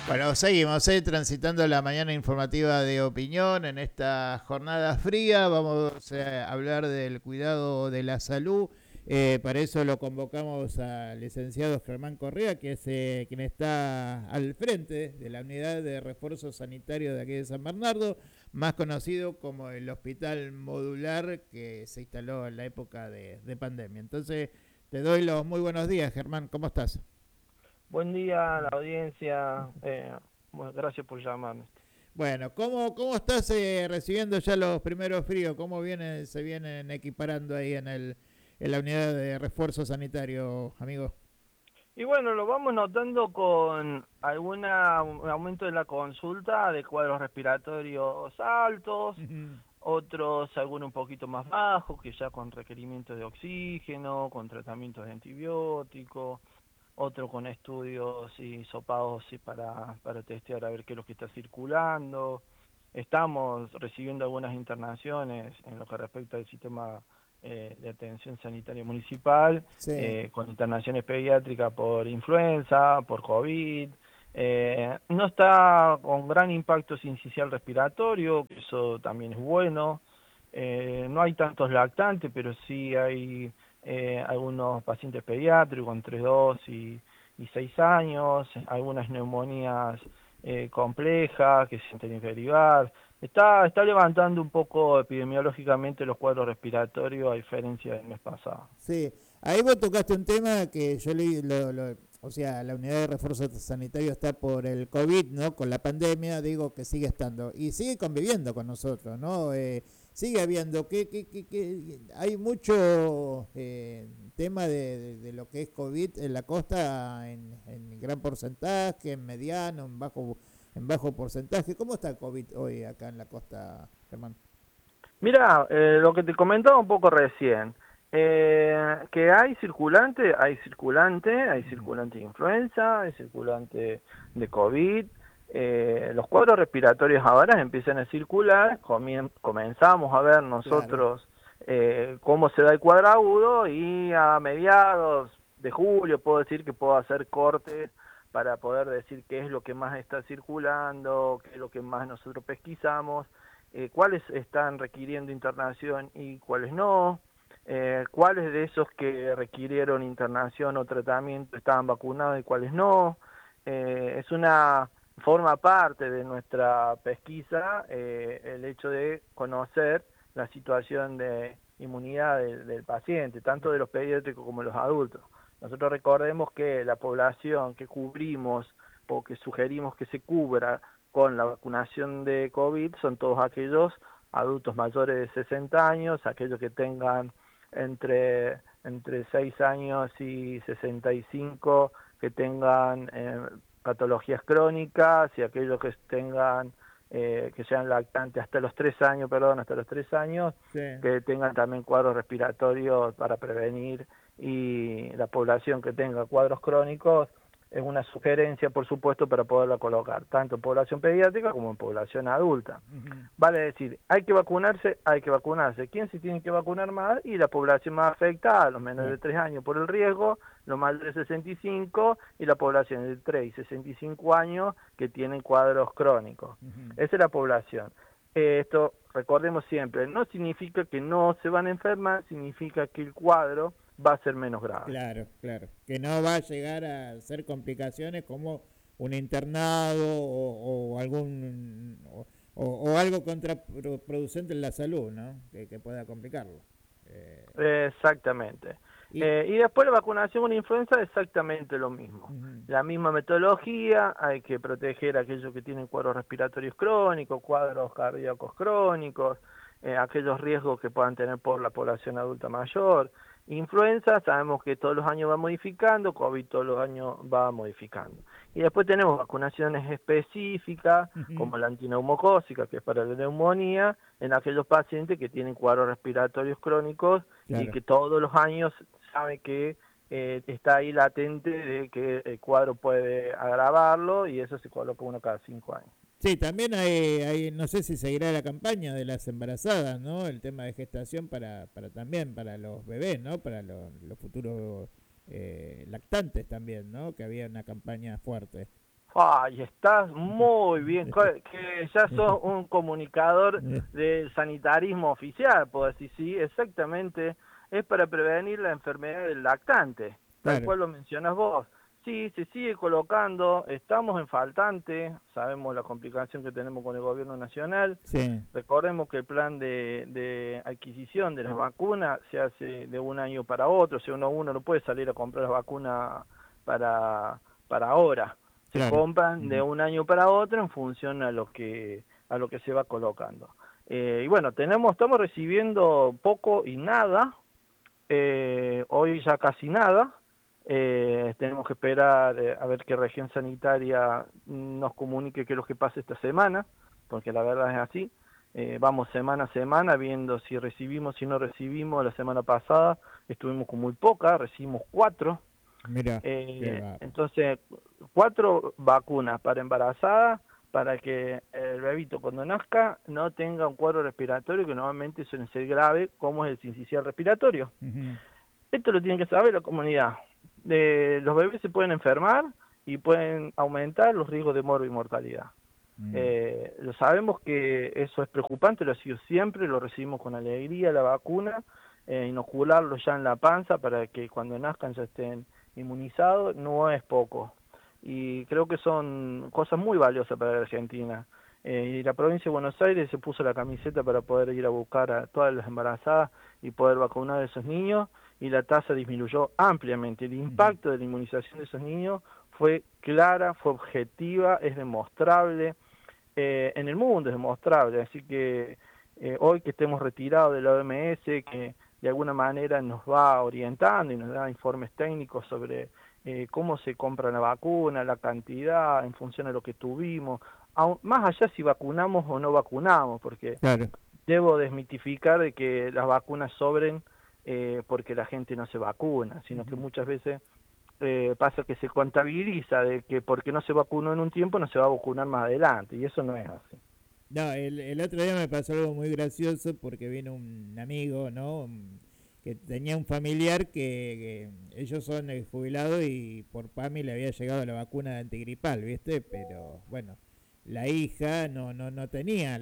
Bueno, seguimos transitando la mañana informativa de opinión en esta jornada fría. Vamos a hablar del cuidado de la salud. Para eso lo convocamos al licenciado Germán Correa, que es quien está al frente de la unidad de refuerzo sanitario de aquí de San Bernardo, más conocido como el hospital modular que se instaló en la época de pandemia. Entonces, te doy los muy buenos días, Germán. ¿Cómo estás? Buen día a la audiencia. Bueno, gracias por llamarme. Bueno, ¿cómo estás recibiendo ya los primeros fríos? ¿Cómo se vienen equiparando ahí en la unidad de refuerzo sanitario, amigo? Y bueno, lo vamos notando con un aumento de la consulta de cuadros respiratorios altos, otros algunos un poquito más bajos, que ya con requerimientos de oxígeno, con tratamientos de antibióticos, otro con estudios y hisopados y para testear a ver qué es lo que está circulando. Estamos recibiendo algunas internaciones en lo que respecta al sistema de atención sanitaria municipal, Sí. con internaciones pediátricas por influenza, por COVID. No está con gran impacto sincicial respiratorio, que eso también es bueno. No hay tantos lactantes, pero sí hay algunos pacientes pediátricos entre 2 y 6 años, algunas neumonías complejas que se tienen que derivar. Está levantando un poco epidemiológicamente los cuadros respiratorios a diferencia del mes pasado. Sí, ahí vos tocaste un tema que yo o sea, la unidad de refuerzo sanitario está por el COVID, ¿no? Con la pandemia, digo que sigue estando y sigue conviviendo con nosotros, ¿no? Sigue habiendo hay mucho tema de lo que es COVID en la costa en gran porcentaje, en mediano, en bajo porcentaje. ¿Cómo está el COVID hoy acá en la costa, Germán? Mira, lo que te comentaba un poco recién, que hay circulante de influenza, hay circulante de COVID. Los cuadros respiratorios ahora empiezan a circular, comenzamos a ver Claro. nosotros cómo se da el cuadro agudo y a mediados de julio puedo decir que puedo hacer cortes para poder decir qué es lo que más está circulando, qué es lo que más nosotros pesquisamos, cuáles están requiriendo internación y cuáles no, cuáles de esos que requirieron internación o tratamiento estaban vacunados y cuáles no. Es una forma parte de nuestra pesquisa el hecho de conocer la situación de inmunidad del paciente, tanto de los pediátricos como de los adultos. Nosotros recordemos que la población que cubrimos o que sugerimos que se cubra con la vacunación de COVID son todos aquellos adultos mayores de 60 años, aquellos que tengan entre 6 años y 65, que tengan patologías crónicas, y aquellos que tengan que sean lactantes hasta los 3 años, hasta los 3 años, Sí. que tengan también cuadros respiratorios para prevenir, y la población que tenga cuadros crónicos es una sugerencia, por supuesto, para poderla colocar, tanto en población pediátrica como en población adulta. Ujú. Vale decir, hay que vacunarse, hay que vacunarse. ¿Quién se tiene que vacunar más? Y la población más afectada, los menores de Claro. 3 años por el riesgo, los mayores de 65 y la población de 3 y 65 años que tienen cuadros crónicos. Ujú. Esa es la población. Esto, recordemos siempre, no significa que no se van a enfermar, significa que el cuadro va a ser menos grave. Claro, claro. Que no va a llegar a ser complicaciones como un internado o algún o algo contraproducente en la salud, ¿no? Que pueda complicarlo. Eh, Exactamente. y Y después la vacunación con influenza, exactamente lo mismo. Ujú. La misma metodología, hay que proteger a aquellos que tienen cuadros respiratorios crónicos, cuadros cardíacos crónicos, aquellos riesgos que puedan tener por la población adulta mayor. Influenza, sabemos que todos los años va modificando, COVID todos los años va modificando. Y después tenemos vacunaciones específicas, Ujú. como la antineumocócica, que es para la neumonía, en aquellos pacientes que tienen cuadros respiratorios crónicos y Claro. que todos los años sabe que está ahí latente de que el cuadro puede agravarlo, y eso se coloca uno cada 5 años. Sí, también no sé si seguirá la campaña de las embarazadas, ¿no? El tema de gestación para también, para los bebés, ¿no? Para los futuros lactantes también, ¿no? Que había una campaña fuerte. Ay, estás muy bien, que ya sos un comunicador del sanitarismo oficial, puedo decir, sí, exactamente, es para prevenir la enfermedad del lactante, tal Claro, cual lo mencionas vos. Sí, se sigue colocando, estamos en faltante, sabemos la complicación que tenemos con el gobierno nacional, sí, recordemos que el plan de adquisición de las vacunas se hace de un año para otro, o sea, uno no puede salir a comprar las vacunas para ahora, se claro. compran de Ujú. un año para otro en función a lo que se va colocando. Y bueno, estamos recibiendo poco y nada, hoy ya casi nada. Tenemos que esperar a ver qué región sanitaria nos comunique qué es lo que pasa esta semana, porque la verdad es así. Vamos semana a semana viendo si recibimos, si no recibimos. La semana pasada estuvimos con muy poca, recibimos 4. Mira, qué va. Entonces, 4 vacunas para embarazada, para que el bebito cuando nazca no tenga un cuadro respiratorio que normalmente suele ser grave, como es el sincicial respiratorio. Ujú. Esto lo tiene que saber la comunidad. Los bebés se pueden enfermar y pueden aumentar los riesgos de morbo y mortalidad. Mm. Lo sabemos que eso es preocupante, lo ha sido siempre, lo recibimos con alegría la vacuna, inocularlo ya en la panza para que cuando nazcan ya estén inmunizados, no es poco. Y creo que son cosas muy valiosas para la Argentina. Y la provincia de Buenos Aires se puso la camiseta para poder ir a buscar a todas las embarazadas y poder vacunar a esos niños, y la tasa disminuyó ampliamente. El Ujú. impacto de la inmunización de esos niños fue clara, fue objetiva, es demostrable, en el mundo es demostrable, así que hoy que estemos retirados de la OMS, que de alguna manera nos va orientando y nos da informes técnicos sobre cómo se compra la vacuna, la cantidad, en función de lo que tuvimos, más allá si vacunamos o no vacunamos, porque Claro. debo desmitificar de que las vacunas sobren porque la gente no se vacuna, sino que Ujú. muchas veces pasa que se contabiliza de que porque no se vacunó en un tiempo no se va a vacunar más adelante, y eso no es así. No, el otro día me pasó algo muy gracioso porque vino un amigo, ¿no? Que tenía un familiar que ellos son jubilados y por PAMI le había llegado la vacuna de antigripal, ¿viste? Pero bueno, la hija no tenía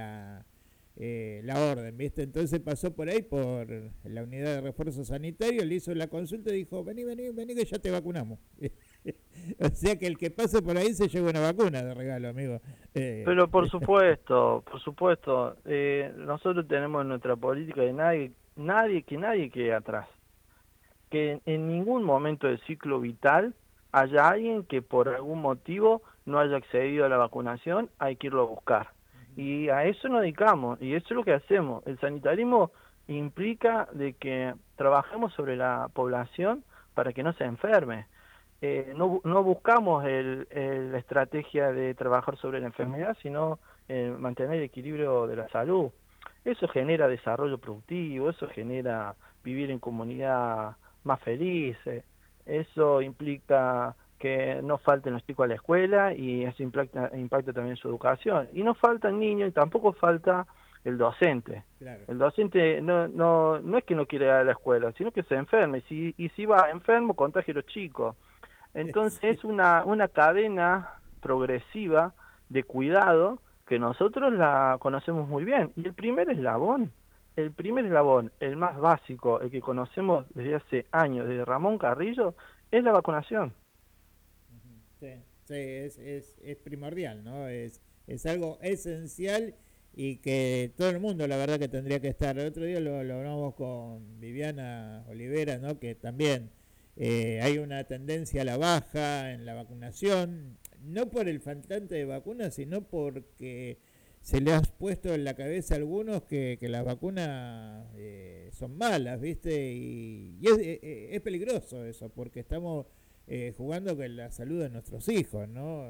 la orden, ¿viste? Entonces pasó por ahí, por la unidad de refuerzo sanitario, le hizo la consulta y dijo, vení que ya te vacunamos. O sea que el que pase por ahí se lleva una vacuna de regalo, amigo. Eh, Pero por supuesto, nosotros tenemos en nuestra política de que nadie quede atrás, que en ningún momento del ciclo vital haya alguien que por algún motivo no haya accedido a la vacunación, hay que irlo a buscar. Y a eso nos dedicamos, y eso es lo que hacemos. El sanitarismo implica de que trabajemos sobre la población para que no se enferme. No buscamos la estrategia de trabajar sobre la enfermedad, sino mantener el equilibrio de la salud. Eso genera desarrollo productivo, eso genera vivir en comunidad más felices, eso implica que no falten los chicos a la escuela y eso impacta también su educación. Y no faltan niños y tampoco falta el docente. claro. El docente no es que no quiere ir a la escuela, sino que se enferma y si va enfermo contagia a los chicos. Entonces Sí. es una cadena progresiva de cuidado que nosotros la conocemos muy bien. Y el primer eslabón, el más básico, el que conocemos desde hace años, desde Ramón Carrillo, es la vacunación. Ujú. Sí, sí, es primordial, ¿no? Es algo esencial y que todo el mundo, la verdad, que tendría que estar. El otro día lo hablamos con Viviana Olivera, ¿no? Que también hay una tendencia a la baja en la vacunación, no por el faltante de vacunas, sino porque se le ha puesto en la cabeza a algunos que las vacunas son malas, ¿viste? Y es peligroso eso, porque estamos jugando con la salud de nuestros hijos, ¿no?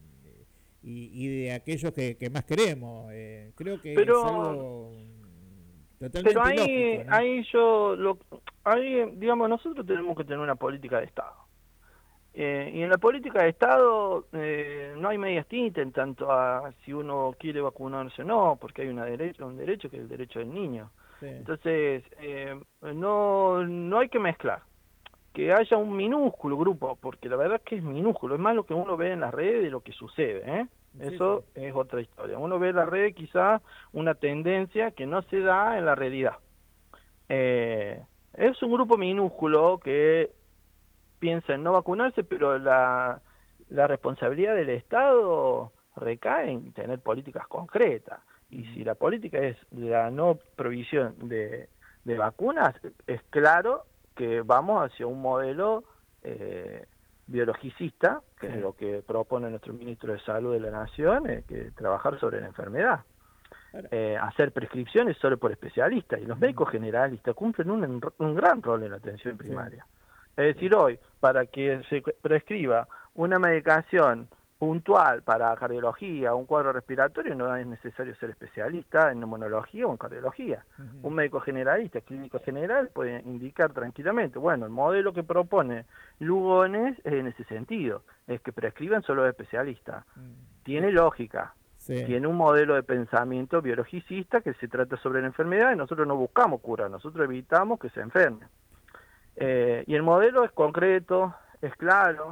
Y de aquellos que más queremos. Creo que es Pero algo pero totalmente ilógico, ¿no? ahí digamos, nosotros tenemos que tener una política de Estado. Y en la política de Estado no hay medias tintas en tanto a si uno quiere vacunarse o no, porque hay un derecho que es el derecho del niño. Sí. Entonces, no hay que mezclar. que haya un minúsculo grupo, porque la verdad es que es minúsculo, es más lo que uno ve en las redes de lo que sucede, ¿eh? Eso es otra historia. Uno ve en las redes quizá una tendencia que no se da en la realidad. Es un grupo minúsculo que piensa en no vacunarse, pero la responsabilidad del Estado recae en tener políticas concretas. Y si la política es la no provisión de vacunas, es claro que vamos hacia un modelo biologicista, que es lo que propone nuestro ministro de Salud de la Nación, que trabajar sobre la enfermedad. Hacer prescripciones solo por especialistas, y los médicos generalistas cumplen un gran rol en la atención primaria. Es decir, hoy, para que se prescriba una medicación puntual para cardiología, un cuadro respiratorio, no es necesario ser especialista en neumonología o en cardiología. Un médico generalista, clínico general, puede indicar tranquilamente, bueno, el modelo que propone Lugones es en ese sentido, es que prescriban solo especialistas. Tiene lógica. Sí. Tiene un modelo de pensamiento biologicista que se trata sobre la enfermedad y nosotros no buscamos cura, nosotros evitamos que se enferme. Y el modelo es concreto, es claro,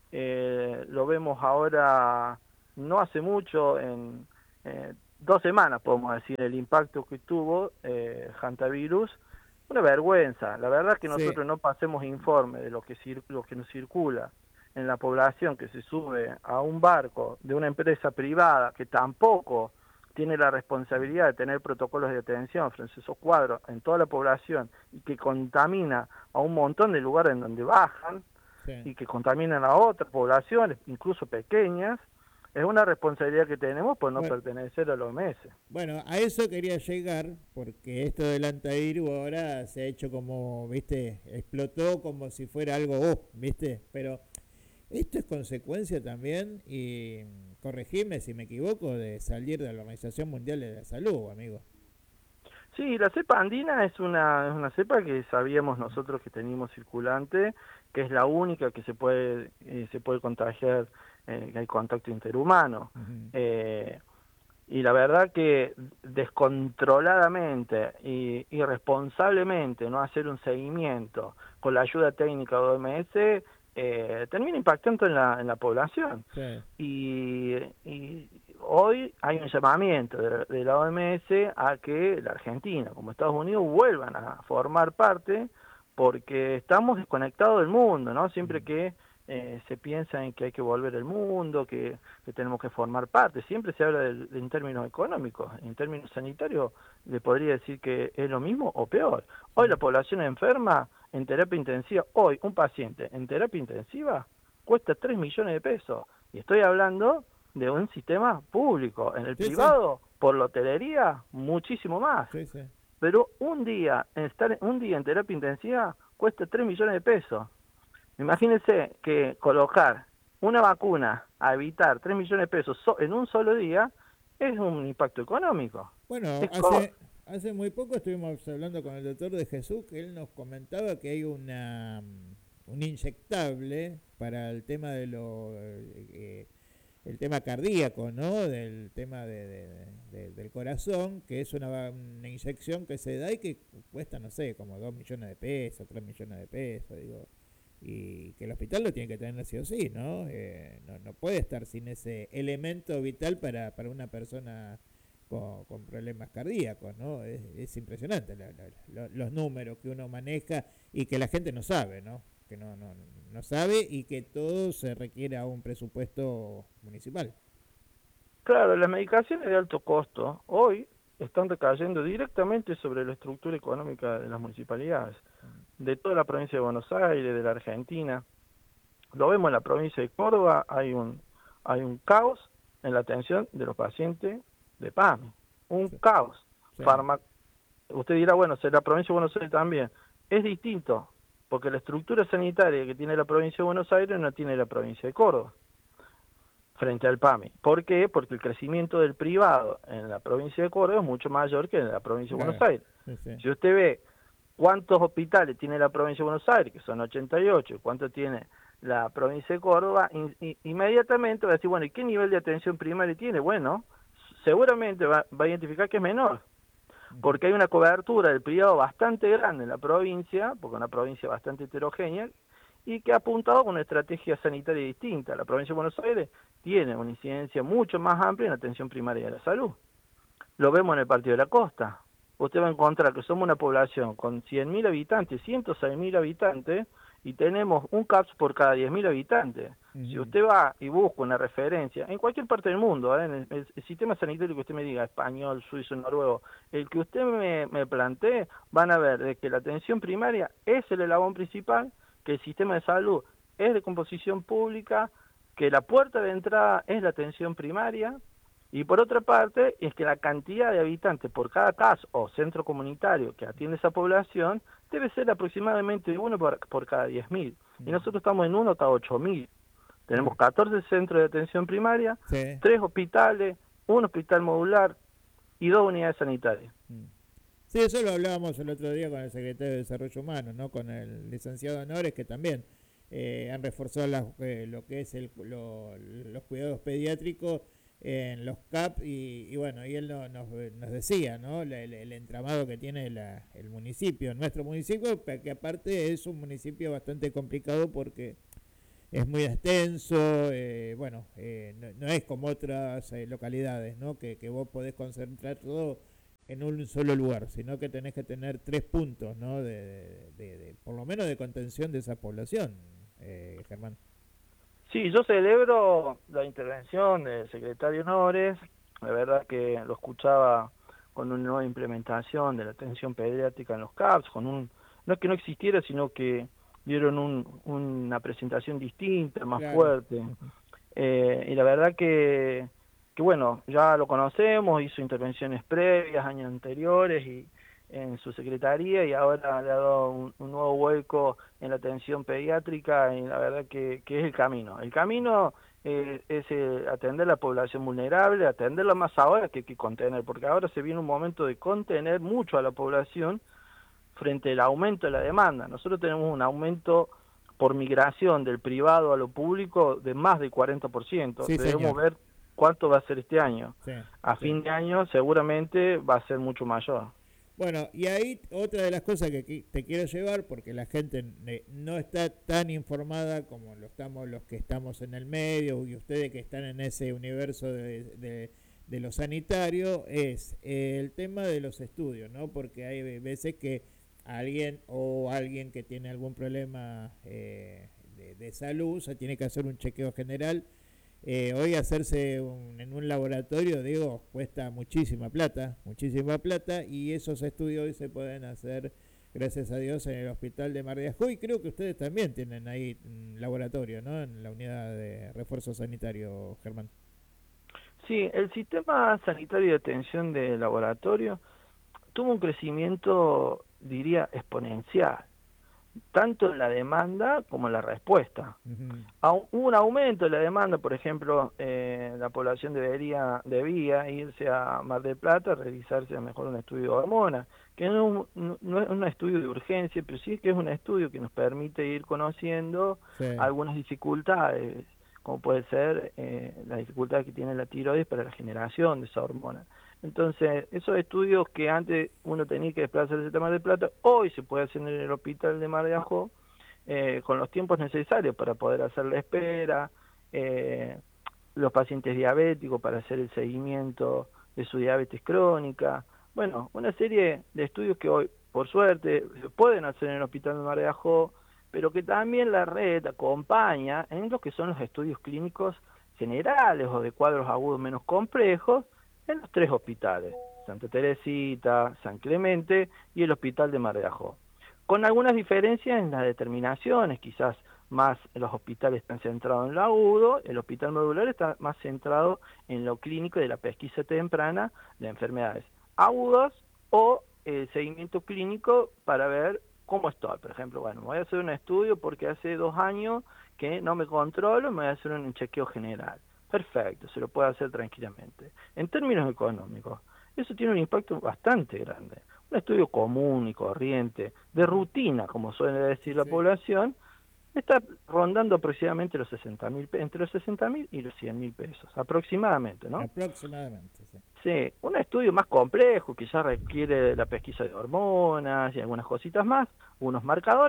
lo vemos ahora no hace mucho, en 2 semanas podemos decir el impacto que tuvo hantavirus, una vergüenza. La verdad es que nosotros no pasemos informe de lo que nos circula en la población, que se sube a un barco de una empresa privada que tampoco tiene la responsabilidad de tener protocolos de atención frente a esos cuadros en toda la población y que contamina a un montón de lugares en donde bajan y que contaminan a otras poblaciones, incluso pequeñas, es una responsabilidad que tenemos por no pertenecer a la OMS. Bueno, a eso quería llegar, porque esto del antivirus ahora se ha hecho como, viste, explotó como si fuera algo, viste, pero esto es consecuencia también, y corregime si me equivoco, de salir de la Organización Mundial de la Salud, amigo. Sí, la cepa andina es una cepa que sabíamos nosotros que teníamos circulante, que es la única que se puede contagiar, que hay contacto interhumano. Y la verdad que descontroladamente y irresponsablemente no hacer un seguimiento con la ayuda técnica de OMS termina impactando en la población. Y hoy hay un llamamiento de la OMS a que la Argentina, como Estados Unidos, vuelvan a formar parte, porque estamos desconectados del mundo, ¿no? Siempre que se piensa en que hay que volver al mundo, que tenemos que formar parte, siempre se habla en términos económicos. En términos sanitarios le podría decir que es lo mismo o peor. Hoy la población enferma en terapia intensiva, hoy un paciente en terapia intensiva cuesta 3 millones de pesos. Y estoy hablando de un sistema público. En el privado, por la hotelería, muchísimo más. Pero estar un día en terapia intensiva cuesta 3 millones de pesos. Imagínense que colocar una vacuna a evitar 3 millones de pesos en un solo día es un impacto económico. Bueno, hace muy poco estuvimos hablando con el doctor de Jesús, que él nos comentaba que hay un inyectable para el tema de el tema cardíaco, ¿no? Del tema del corazón, que es una inyección que se da y que cuesta, no sé, como 2 millones de pesos, 3 millones de pesos, digo, y que el hospital lo tiene que tener sí o sí, ¿no? No puede estar sin ese elemento vital para una persona con problemas cardíacos, ¿no? Es impresionante los números que uno maneja y que la gente no sabe, ¿no? Que no sabe, y que todo se requiere a un presupuesto municipal. Claro, las medicaciones de alto costo hoy están recayendo directamente sobre la estructura económica de las municipalidades, de toda la provincia de Buenos Aires, de la Argentina. Lo vemos en la provincia de Córdoba, hay un caos en la atención de los pacientes de PAMI, un caos. Usted dirá, bueno, si la provincia de Buenos Aires también. Es distinto, porque la estructura sanitaria que tiene la provincia de Buenos Aires no tiene la provincia de Córdoba frente al PAMI. ¿Por qué? Porque el crecimiento del privado en la provincia de Córdoba es mucho mayor que en la provincia de Buenos Aires. Si usted ve cuántos hospitales tiene la provincia de Buenos Aires, que son 88, cuánto tiene la provincia de Córdoba, inmediatamente va a decir, bueno, ¿y qué nivel de atención primaria tiene? Bueno, seguramente va a identificar que es menor, porque hay una cobertura del privado bastante grande en la provincia, porque es una provincia bastante heterogénea, y que ha apuntado con una estrategia sanitaria distinta. La provincia de Buenos Aires tiene una incidencia mucho más amplia en la atención primaria de la salud. Lo vemos en el Partido de la Costa. Usted va a encontrar que somos una población con 100.000 habitantes, 106.000 habitantes, y tenemos un CAPS por cada 10.000 habitantes. Si usted va y busca una referencia, en cualquier parte del mundo, en el sistema sanitario que usted me diga, español, suizo, noruego, el que usted me plantee, van a ver de que la atención primaria es el eslabón principal, que el sistema de salud es de composición pública, que la puerta de entrada es la atención primaria, y por otra parte, es que la cantidad de habitantes por cada CAS o centro comunitario que atiende esa población debe ser aproximadamente uno por cada 10.000. Y nosotros estamos en 1 cada 8.000. Tenemos 14 centros de atención primaria, 3 hospitales, un hospital modular y 2 unidades sanitarias. Sí, eso lo hablábamos el otro día con el secretario de Desarrollo Humano, ¿no? Con el licenciado Honores, que también han reforzado lo que es los cuidados pediátricos en los CAP y bueno, y él nos decía, ¿no? El entramado que tiene el municipio, nuestro municipio, que aparte es un municipio bastante complicado porque es muy extenso, no es como otras localidades, ¿no? Que vos podés concentrar todo en un solo lugar, sino que tenés que tener 3 puntos, ¿no? De por lo menos de contención de esa población, Germán. Sí, yo celebro la intervención del secretario Honores. La verdad que lo escuchaba con una nueva implementación de la atención pediátrica en los CAPS, no es que no existiera, sino que dieron una presentación distinta, más fuerte. Y la verdad que bueno, ya lo conocemos, hizo intervenciones previas, años anteriores, y en su secretaría, y ahora le ha dado un nuevo vuelco en la atención pediátrica, y la verdad que es el camino. El camino es atender a la población vulnerable, atenderla más ahora que contener, porque ahora se viene un momento de contener mucho a la población frente al aumento de la demanda. Nosotros tenemos un aumento por migración del privado a lo público de más del 40%. Sí, debemos señor. ver cuánto va a ser este año. Sí, a fin de año seguramente va a ser mucho mayor. Bueno, y ahí otra de las cosas que te quiero llevar, porque la gente no está tan informada como lo estamos los que estamos en el medio y ustedes que están en ese universo de lo sanitario, es el tema de los estudios, ¿no? Porque hay veces que alguien que tiene algún problema de salud se tiene que hacer un chequeo general. Hoy hacerse en un laboratorio, digo, cuesta muchísima plata, y esos estudios hoy se pueden hacer, gracias a Dios, en el hospital de Mar de Ajó, y creo que ustedes también tienen ahí un laboratorio, ¿no? En la unidad de refuerzo sanitario, Germán. Sí, el sistema sanitario de atención de laboratorio tuvo un crecimiento, diría, exponencial, tanto en la demanda como en la respuesta. Hubo un aumento de la demanda, por ejemplo, la población debía irse a Mar del Plata a realizarse a lo mejor un estudio de hormonas, que no es un estudio de urgencia, pero sí que es un estudio que nos permite ir conociendo algunas dificultades, como puede ser la dificultad que tiene la tiroides para la generación de esa hormona. Entonces, esos estudios que antes uno tenía que desplazarse a Mar del Plata, hoy se puede hacer en el hospital de Mar de Ajó, con los tiempos necesarios para poder hacer la espera, los pacientes diabéticos para hacer el seguimiento de su diabetes crónica. Bueno, una serie de estudios que hoy, por suerte, se pueden hacer en el hospital de Mar de Ajó, pero que también la red acompaña en lo que son los estudios clínicos generales o de cuadros agudos menos complejos, en los 3 hospitales, Santa Teresita, San Clemente y el hospital de Mar de Ajó. Con algunas diferencias en las determinaciones, quizás más los hospitales están centrados en lo agudo, el hospital modular está más centrado en lo clínico de la pesquisa temprana de enfermedades agudas o el seguimiento clínico para ver cómo estoy. Por ejemplo, bueno, me voy a hacer un estudio porque hace 2 años que no me controlo, me voy a hacer un chequeo general. Perfecto, se lo puede hacer tranquilamente. En términos económicos, eso tiene un impacto bastante grande. Un estudio común y corriente, de rutina, como suele decir la población, está rondando aproximadamente los 60.000, entre los 60.000 y los 100.000 pesos, aproximadamente, ¿no? Aproximadamente, sí. Sí, un estudio más complejo, que ya requiere la pesquisa de hormonas y algunas cositas más, unos marcadores,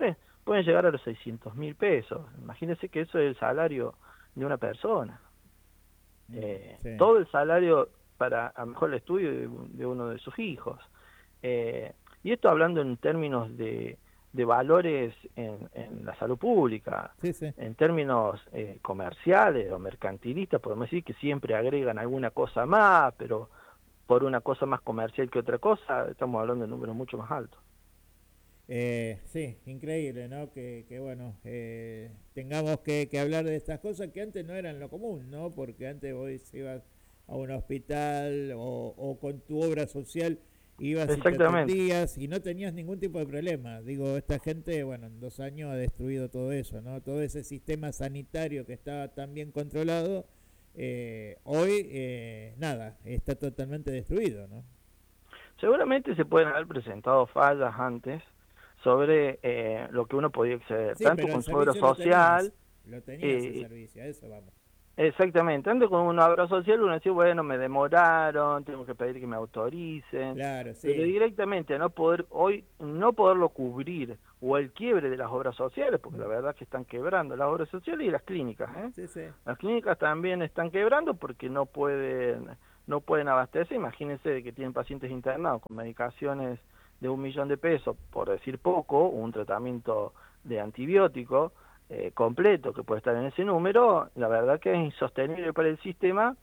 pueden llegar a los 600.000 pesos. Imagínense que eso es el salario de una persona. Sí. Todo el salario para a lo mejor el estudio de uno de sus hijos. Y esto hablando en términos de valores en la salud pública, Sí, sí. en términos comerciales o mercantilistas, podemos decir que siempre agregan alguna cosa más, pero por una cosa más comercial que otra cosa, estamos hablando de números mucho más altos. Sí, increíble, ¿no? Que bueno, tengamos que hablar de estas cosas que antes no eran lo común, ¿no? Porque antes vos ibas a un hospital o con tu obra social ibas y te Exactamente. atendías y no tenías ningún tipo de problema. Digo, esta gente, bueno, en 2 años ha destruido todo eso, ¿no? Todo ese sistema sanitario que estaba tan bien controlado, hoy, nada, está totalmente destruido, ¿no? Seguramente se pueden haber presentado fallas antes sobre lo que uno podía acceder, Sí, tanto pero el con su obra servicio social. lo tenías el eh, servicio, a eso vamos. Exactamente, antes con una obra social uno decía, bueno, me demoraron, tengo que pedir que me autoricen, Claro, pero sí. directamente no poder hoy no poderlo cubrir o el quiebre de las obras sociales, porque la Mm. verdad que están quebrando las obras sociales y las clínicas, ¿eh? Sí, sí. Las clínicas también están quebrando porque no pueden abastecer. Imagínense de que tienen pacientes internados con medicaciones de 1 millón de pesos, por decir poco, un tratamiento de antibiótico completo que puede estar en ese número. La verdad que es insostenible para el sistema,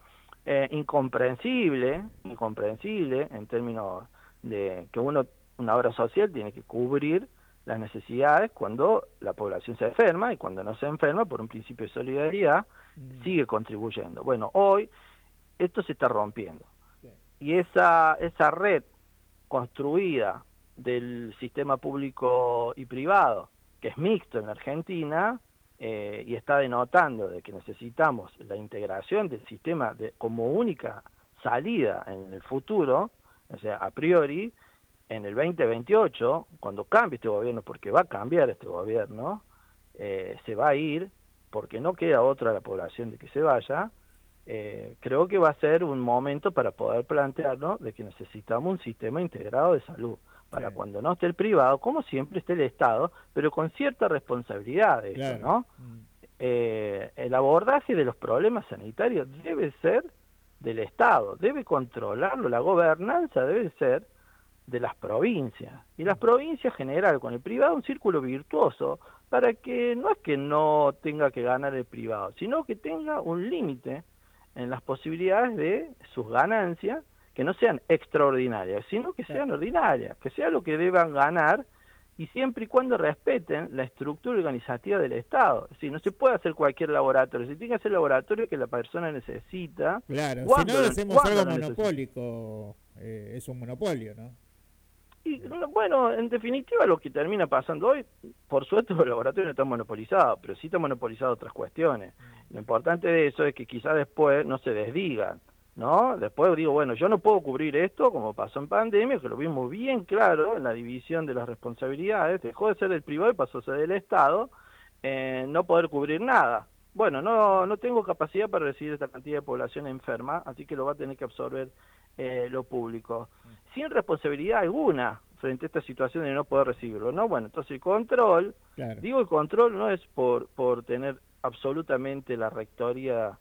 incomprensible en términos de que una obra social tiene que cubrir las necesidades cuando la población se enferma, y cuando no se enferma, por un principio de solidaridad, Mm, sigue contribuyendo. Bueno, hoy esto se está rompiendo, sí. y esa red construida del sistema público y privado, que es mixto en la Argentina, y está denotando de que necesitamos la integración del sistema como única salida en el futuro, o sea, a priori, en el 2028, cuando cambie este gobierno, porque va a cambiar este gobierno, se va a ir, porque no queda otra a la población de que se vaya. Creo que va a ser un momento para poder plantearnos de que necesitamos un sistema integrado de salud, Sí, para cuando no esté el privado, como siempre esté el Estado, pero con cierta responsabilidad de esto, claro. ¿no? Mm, El abordaje de los problemas sanitarios debe ser del Estado, debe controlarlo, la gobernanza debe ser de las provincias. Y las mm, provincias generar con el privado un círculo virtuoso para que no es que no tenga que ganar el privado, sino que tenga un límite en las posibilidades de sus ganancias, que no sean extraordinarias, sino que claro. sean ordinarias, que sea lo que deban ganar, y siempre y cuando respeten la estructura organizativa del Estado. Es decir, no se puede hacer cualquier laboratorio, se tiene que hacer laboratorio que la persona necesita, Claro, si no cuando lo, hacemos cuando algo lo necesita. monopólico, es un monopolio, ¿no? Y bueno, en definitiva lo que termina pasando hoy, por suerte los laboratorios no están monopolizados, pero sí están monopolizados otras cuestiones. Mm, Lo importante de eso es que quizás después no se desdigan, ¿no? Después digo, bueno, yo no puedo cubrir esto, como pasó en pandemia, que lo vimos bien claro en la división de las responsabilidades, dejó de ser del privado y pasó a ser del Estado, no poder cubrir nada. Bueno, no tengo capacidad para recibir esta cantidad de población enferma, así que lo va a tener que absorber lo público, mm, sin responsabilidad alguna frente a esta situación de no poder recibirlo, ¿no? Bueno, entonces el control, claro. digo el control no es por tener absolutamente la rectoría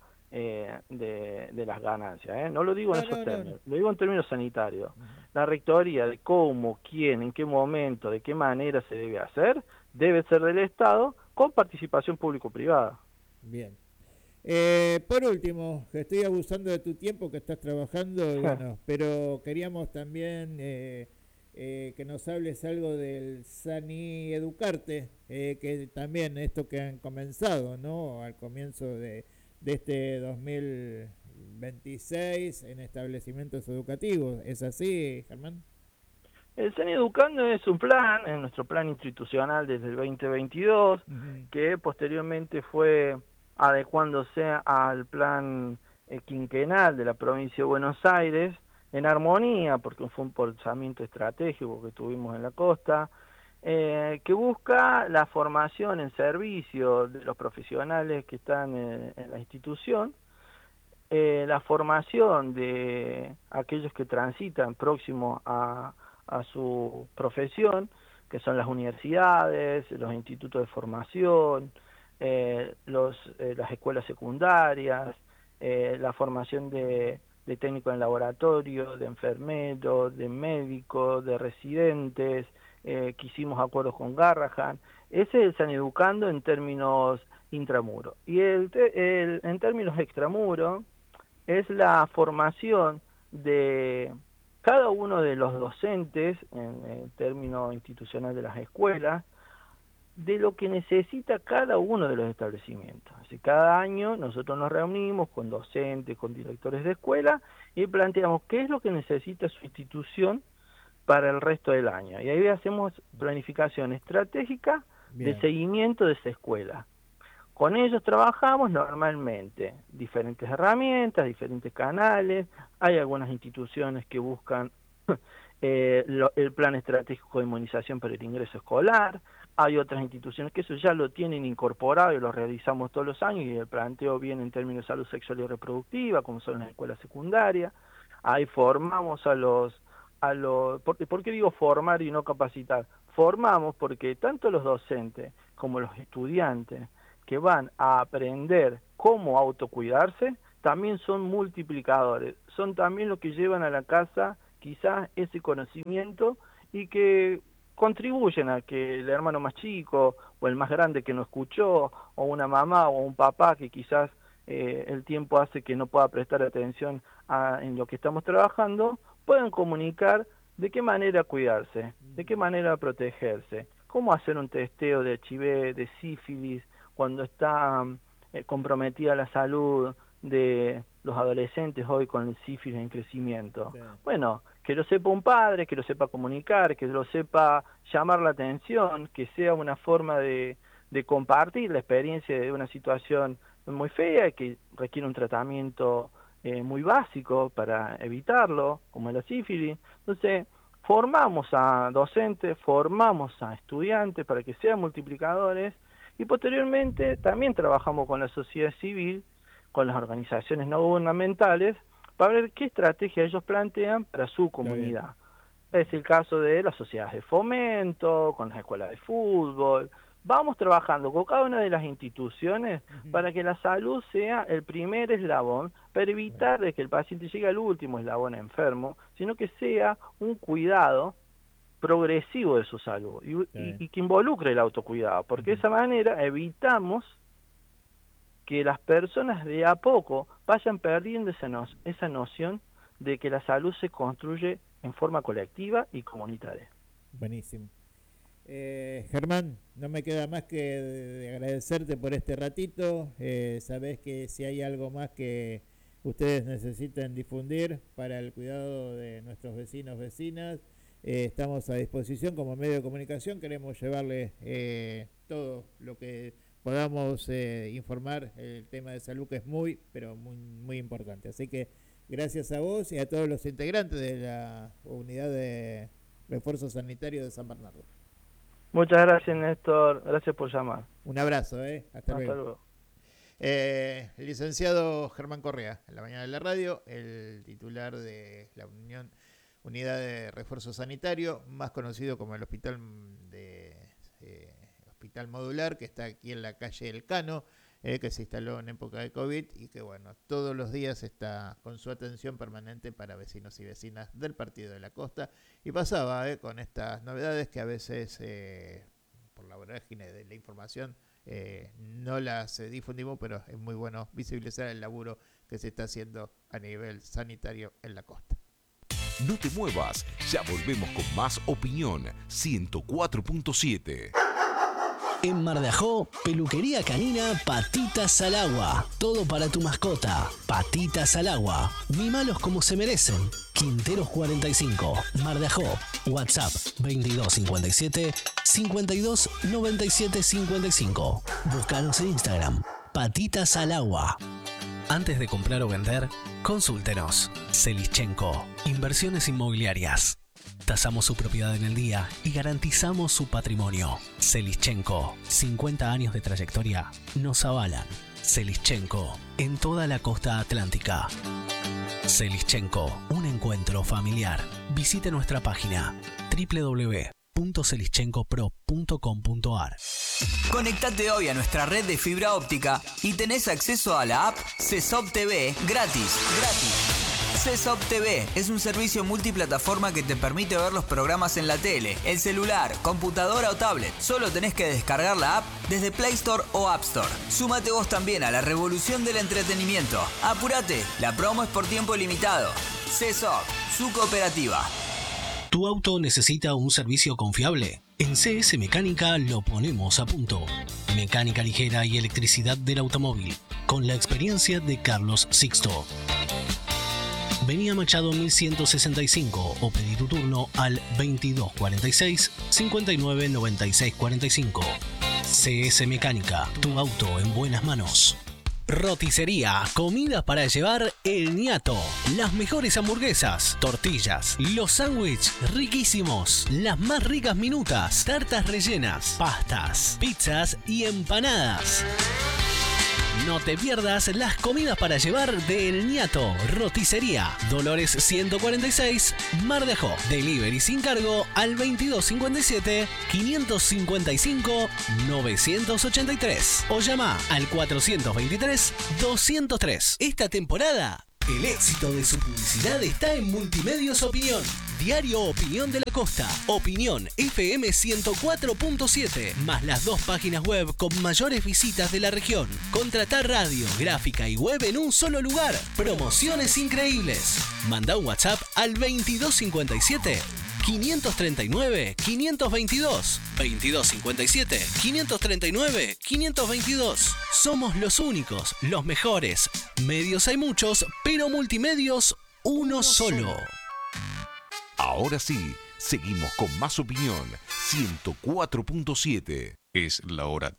de las ganancias, ¿eh? No lo digo en No, esos no, no, no. términos, lo digo en términos sanitarios. Ujú. La rectoría de cómo, quién, en qué momento, de qué manera se debe hacer, debe ser del Estado con participación público-privada. Bien. Por último, que estoy abusando de tu tiempo que estás trabajando, y bueno, pero queríamos también que nos hables algo del Sani Educarte, que también esto que han comenzado, ¿no? Al comienzo de este 2026 en establecimientos educativos. ¿Es así, Germán? El CEN Educando es un plan, es nuestro plan institucional desde el 2022, Ujú. que posteriormente fue adecuándose al plan quinquenal de la provincia de Buenos Aires, en armonía, porque fue un pensamiento estratégico que tuvimos en la costa, que busca la formación en servicio de los profesionales que están en la institución, la formación de aquellos que transitan próximo a su profesión, que son las universidades, los institutos de formación, las escuelas secundarias, la formación de técnicos en laboratorio, de enfermeros, de médicos, de residentes, que hicimos acuerdos con Garrahan. Ese es el San Educando en términos intramuro. Y en términos extramuro es la formación de cada uno de los docentes, en el término institucional de las escuelas, de lo que necesita cada uno de los establecimientos. Así, cada año nosotros nos reunimos con docentes, con directores de escuela y planteamos qué es lo que necesita su institución para el resto del año. Y ahí hacemos planificación estratégica de seguimiento de esa escuela. Con ellos trabajamos normalmente diferentes herramientas, diferentes canales. Hay algunas instituciones que buscan el plan estratégico de inmunización para el ingreso escolar. Hay otras instituciones que eso ya lo tienen incorporado y lo realizamos todos los años, y el planteo viene en términos de salud sexual y reproductiva, como son las escuelas secundarias. Ahí formamos ¿por qué digo formar y no capacitar? Formamos porque tanto los docentes como los estudiantes que van a aprender cómo autocuidarse, también son multiplicadores, son también los que llevan a la casa quizás ese conocimiento y que contribuyen a que el hermano más chico o el más grande que no escuchó, o una mamá o un papá que quizás el tiempo hace que no pueda prestar atención en lo que estamos trabajando, puedan comunicar de qué manera cuidarse, de qué manera protegerse, cómo hacer un testeo de HIV, de sífilis, cuando está comprometida la salud de los adolescentes hoy con el sífilis en crecimiento. Sí. Bueno, que lo sepa un padre, que lo sepa comunicar, que lo sepa llamar la atención, que sea una forma de compartir la experiencia de una situación muy fea que requiere un tratamiento muy básico para evitarlo, como la sífilis. Entonces, formamos a docentes, formamos a estudiantes para que sean multiplicadores, y posteriormente también trabajamos con la sociedad civil, con las organizaciones no gubernamentales, para ver qué estrategia ellos plantean para su comunidad. Es el caso de las sociedades de fomento, con las escuelas de fútbol. Vamos trabajando con cada una de las instituciones para que la salud sea el primer eslabón, para evitar de que el paciente llegue al último eslabón enfermo, sino que sea un cuidado progresivo de su salud y que involucre el autocuidado, porque de esa manera evitamos que las personas de a poco vayan perdiendo esa noción de que la salud se construye en forma colectiva y comunitaria. Buenísimo. Germán, no me queda más que de agradecerte por este ratito. Sabés que si hay algo más que ustedes necesitan difundir para el cuidado de nuestros vecinos, vecinas, estamos a disposición como medio de comunicación. Queremos llevarles todo lo que podamos informar. El tema de salud, que es muy, pero muy, muy importante. Así que gracias a vos y a todos los integrantes de la unidad de refuerzo sanitario de San Bernardo. Muchas gracias, Néstor. Gracias por llamar. Un abrazo. Hasta luego. El licenciado Germán Correa, en la mañana de la radio, el titular de la Unidad de Refuerzo Sanitario, más conocido como el Hospital Modular, que está aquí en la calle El Cano, que se instaló en época de COVID y que, bueno, todos los días está con su atención permanente para vecinos y vecinas del Partido de la Costa. Y pasaba con estas novedades que a veces, por la vorágine de la información, no las difundimos, pero es muy bueno visibilizar el laburo que se está haciendo a nivel sanitario en la costa. No te muevas, ya volvemos con más Opinión 104.7. En Mar de Ajó, peluquería canina Patitas al Agua. Todo para tu mascota. Patitas al Agua. Mímalos como se merecen. Quinteros 45, Mar de Ajó. WhatsApp 2257 52 97 55. Búscanos en Instagram. Patitas al Agua. Antes de comprar o vender, consúltenos. Selischenko. Inversiones inmobiliarias. Tasamos su propiedad en el día y garantizamos su patrimonio. Selischenko, 50 años de trayectoria nos avalan. Selischenko, en toda la costa atlántica. Selischenko, un encuentro familiar. Visite nuestra página www.selischenko.com.ar. www.celischenkopro.com.ar. Conectate hoy a nuestra red de fibra óptica y tenés acceso a la app CESOP TV gratis. CESOP TV es un servicio multiplataforma que te permite ver los programas en la tele, el celular, computadora o tablet. Solo tenés que descargar la app desde Play Store o App Store. Súmate vos también a la revolución del entretenimiento. Apúrate, la promo es por tiempo limitado. CESOP, su cooperativa. ¿Tu auto necesita un servicio confiable? En CS Mecánica lo ponemos a punto. Mecánica ligera y electricidad del automóvil, con la experiencia de Carlos Sixto. Vení a Machado 1165 o pedí tu turno al 2246 59 96 45. CS Mecánica, tu auto en buenas manos. Roticería, comida para llevar El Ñato. Las mejores hamburguesas, tortillas, los sándwiches riquísimos, las más ricas minutas, tartas rellenas, pastas, pizzas y empanadas. No te pierdas las comidas para llevar de El Ñato. Roticería, Dolores 146, Mar de Ajó. Delivery sin cargo al 2257 555 983 o llama al 423 203. Esta temporada, el éxito de su publicidad está en Multimedios Opinión. Diario Opinión de la Costa, Opinión FM 104.7, más las 2 páginas web con mayores visitas de la región. Contratar radio, gráfica y web en un solo lugar. Promociones increíbles. Manda un WhatsApp al 2257 539 522. 2257 539 522. Somos los únicos, los mejores. Medios hay muchos, pero multimedios uno solo. Ahora sí, seguimos con más opinión. 104.7. Es la hora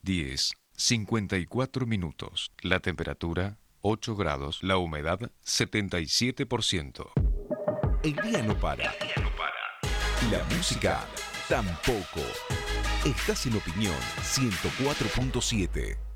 10:54. La temperatura 8 grados. La humedad 77%. El día no para. La música tampoco. Estás en Opinión 104.7.